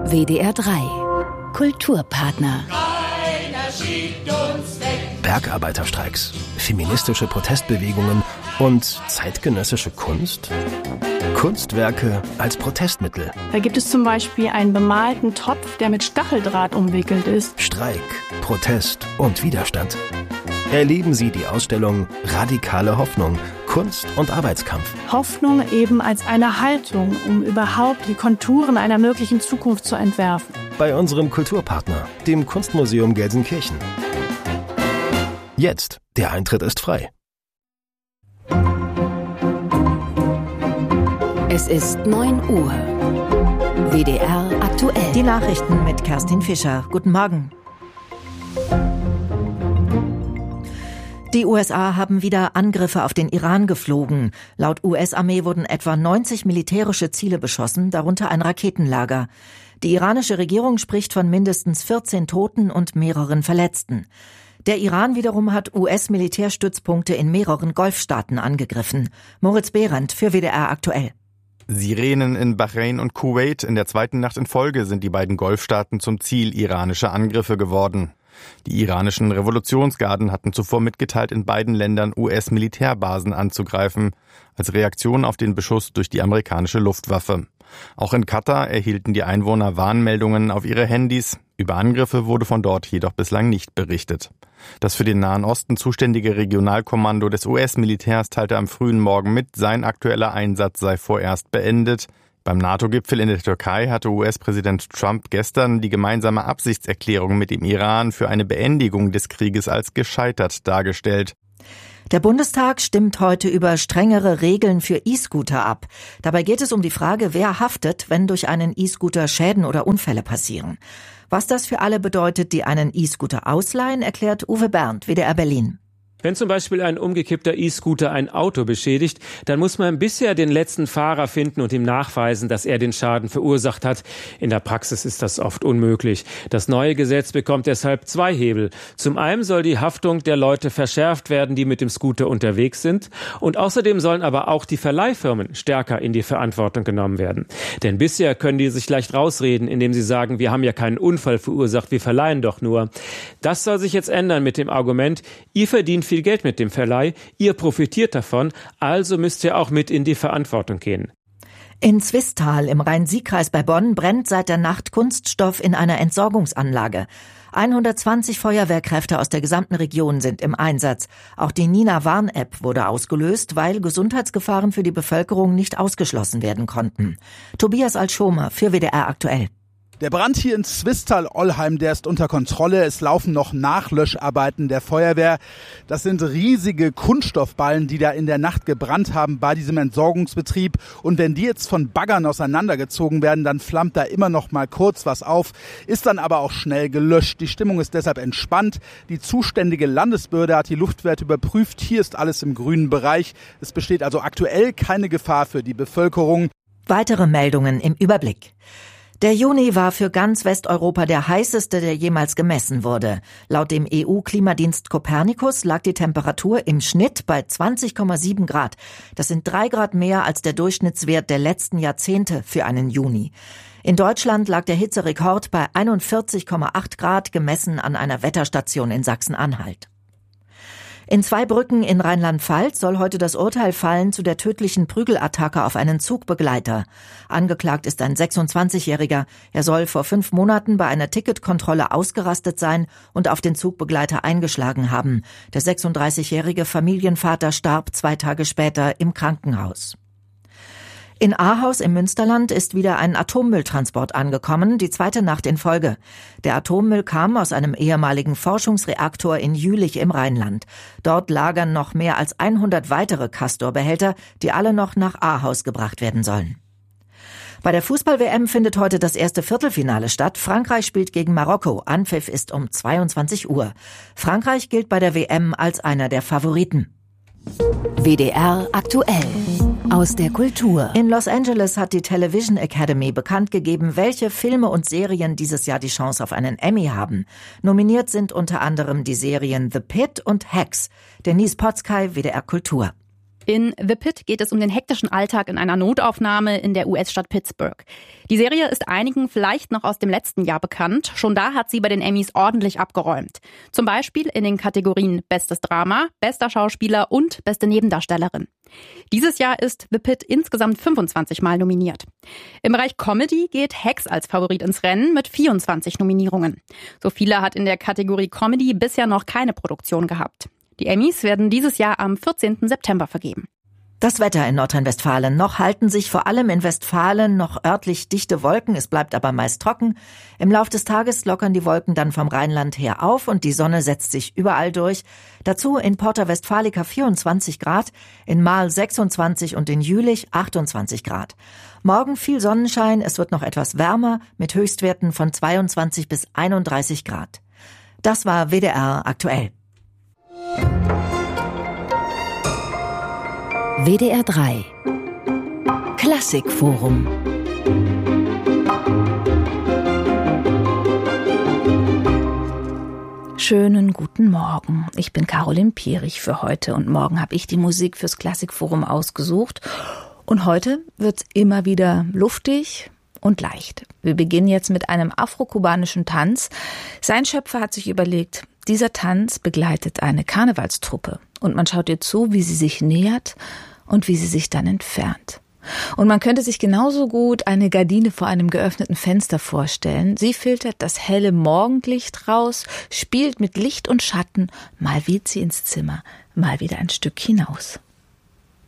WDR 3 Kulturpartner. Bergarbeiterstreiks, feministische Protestbewegungen und zeitgenössische Kunst? Kunstwerke als Protestmittel. Da gibt es zum Beispiel einen bemalten Topf, der mit Stacheldraht umwickelt ist. Streik, Protest und Widerstand. Erleben Sie die Ausstellung Radikale Hoffnung, Kunst und Arbeitskampf. Hoffnung eben als eine Haltung, um überhaupt die Konturen einer möglichen Zukunft zu entwerfen. Bei unserem Kulturpartner, dem Kunstmuseum Gelsenkirchen. Jetzt, der Eintritt ist frei. Es ist 9 Uhr. WDR aktuell. Die Nachrichten mit Kerstin Fischer. Guten Morgen. Die USA haben wieder Angriffe auf den Iran geflogen. Laut US-Armee wurden etwa 90 militärische Ziele beschossen, darunter ein Raketenlager. Die iranische Regierung spricht von mindestens 14 Toten und mehreren Verletzten. Der Iran wiederum hat US-Militärstützpunkte in mehreren Golfstaaten angegriffen. Moritz Behrendt für WDR aktuell. Sirenen in Bahrain und Kuwait. In der zweiten Nacht in Folge sind die beiden Golfstaaten zum Ziel iranischer Angriffe geworden. Die iranischen Revolutionsgarden hatten zuvor mitgeteilt, in beiden Ländern US-Militärbasen anzugreifen, als Reaktion auf den Beschuss durch die amerikanische Luftwaffe. Auch in Katar erhielten die Einwohner Warnmeldungen auf ihre Handys. Über Angriffe wurde von dort jedoch bislang nicht berichtet. Das für den Nahen Osten zuständige Regionalkommando des US-Militärs teilte am frühen Morgen mit, sein aktueller Einsatz sei vorerst beendet. Beim NATO-Gipfel in der Türkei hatte US-Präsident Trump gestern die gemeinsame Absichtserklärung mit dem Iran für eine Beendigung des Krieges als gescheitert dargestellt. Der Bundestag stimmt heute über strengere Regeln für E-Scooter ab. Dabei geht es um die Frage, wer haftet, wenn durch einen E-Scooter Schäden oder Unfälle passieren. Was das für alle bedeutet, die einen E-Scooter ausleihen, erklärt Uwe Berndt, WDR Berlin. Wenn zum Beispiel ein umgekippter E-Scooter ein Auto beschädigt, dann muss man bisher den letzten Fahrer finden und ihm nachweisen, dass er den Schaden verursacht hat. In der Praxis ist das oft unmöglich. Das neue Gesetz bekommt deshalb zwei Hebel. Zum einen soll die Haftung der Leute verschärft werden, die mit dem Scooter unterwegs sind. Und außerdem sollen aber auch die Verleihfirmen stärker in die Verantwortung genommen werden. Denn bisher können die sich leicht rausreden, indem sie sagen, wir haben ja keinen Unfall verursacht, wir verleihen doch nur. Das soll sich jetzt ändern mit dem Argument, ihr verdient viel Geld mit dem Verleih, ihr profitiert davon, also müsst ihr auch mit in die Verantwortung gehen. In Zwistal im Rhein-Sieg-Kreis bei Bonn brennt seit der Nacht Kunststoff in einer Entsorgungsanlage. 120 Feuerwehrkräfte aus der gesamten Region sind im Einsatz. Auch die Nina-Warn-App wurde ausgelöst, weil Gesundheitsgefahren für die Bevölkerung nicht ausgeschlossen werden konnten. Tobias Alschomer für WDR aktuell. Der Brand hier in Zwistal-Ollheim, der ist unter Kontrolle. Es laufen noch Nachlöscharbeiten der Feuerwehr. Das sind riesige Kunststoffballen, die da in der Nacht gebrannt haben bei diesem Entsorgungsbetrieb. Und wenn die jetzt von Baggern auseinandergezogen werden, dann flammt da immer noch mal kurz was auf, ist dann aber auch schnell gelöscht. Die Stimmung ist deshalb entspannt. Die zuständige Landesbehörde hat die Luftwerte überprüft. Hier ist alles im grünen Bereich. Es besteht also aktuell keine Gefahr für die Bevölkerung. Weitere Meldungen im Überblick. Der Juni war für ganz Westeuropa der heißeste, der jemals gemessen wurde. Laut dem EU-Klimadienst Copernicus lag die Temperatur im Schnitt bei 20,7 Grad. Das sind 3 Grad mehr als der Durchschnittswert der letzten Jahrzehnte für einen Juni. In Deutschland lag der Hitzerekord bei 41,8 Grad, gemessen an einer Wetterstation in Sachsen-Anhalt. In Zweibrücken in Rheinland-Pfalz soll heute das Urteil fallen zu der tödlichen Prügelattacke auf einen Zugbegleiter. Angeklagt ist ein 26-Jähriger. Er soll vor 5 Monaten bei einer Ticketkontrolle ausgerastet sein und auf den Zugbegleiter eingeschlagen haben. Der 36-jährige Familienvater starb 2 Tage später im Krankenhaus. In Ahaus im Münsterland ist wieder ein Atommülltransport angekommen, die 2. Nacht in Folge. Der Atommüll kam aus einem ehemaligen Forschungsreaktor in Jülich im Rheinland. Dort lagern noch mehr als 100 weitere Castor-Behälter, die alle noch nach Ahaus gebracht werden sollen. Bei der Fußball-WM findet heute das erste Viertelfinale statt. Frankreich spielt gegen Marokko. Anpfiff ist um 22 Uhr. Frankreich gilt bei der WM als einer der Favoriten. WDR aktuell. Aus der Kultur. In Los Angeles hat die Television Academy bekannt gegeben, welche Filme und Serien dieses Jahr die Chance auf einen Emmy haben. Nominiert sind unter anderem die Serien The Pit und Hacks. Denise Potzkay, WDR Kultur. In The Pit geht es um den hektischen Alltag in einer Notaufnahme in der US-Stadt Pittsburgh. Die Serie ist einigen vielleicht noch aus dem letzten Jahr bekannt. Schon da hat sie bei den Emmys ordentlich abgeräumt. Zum Beispiel in den Kategorien Bestes Drama, Bester Schauspieler und Beste Nebendarstellerin. Dieses Jahr ist The Pit insgesamt 25 Mal nominiert. Im Bereich Comedy geht Hacks als Favorit ins Rennen mit 24 Nominierungen. So viele hat in der Kategorie Comedy bisher noch keine Produktion gehabt. Die Emmys werden dieses Jahr am 14. September vergeben. Das Wetter in Nordrhein-Westfalen. Noch halten sich vor allem in Westfalen noch örtlich dichte Wolken. Es bleibt aber meist trocken. Im Lauf des Tages lockern die Wolken dann vom Rheinland her auf und die Sonne setzt sich überall durch. Dazu in Porta Westfalica 24 Grad, in Marl 26 und in Jülich 28 Grad. Morgen viel Sonnenschein, es wird noch etwas wärmer mit Höchstwerten von 22 bis 31 Grad. Das war WDR aktuell. WDR 3 Klassikforum. Schönen guten Morgen. Ich bin Caroline Pierich für heute und morgen habe ich die Musik fürs Klassikforum ausgesucht. Und heute wird's immer wieder luftig und leicht. Wir beginnen jetzt mit einem afro-kubanischen Tanz. Sein Schöpfer hat sich überlegt, dieser Tanz begleitet eine Karnevalstruppe und man schaut ihr zu, wie sie sich nähert und wie sie sich dann entfernt. Und man könnte sich genauso gut eine Gardine vor einem geöffneten Fenster vorstellen. Sie filtert das helle Morgenlicht raus, spielt mit Licht und Schatten, mal weht sie ins Zimmer, mal wieder ein Stück hinaus.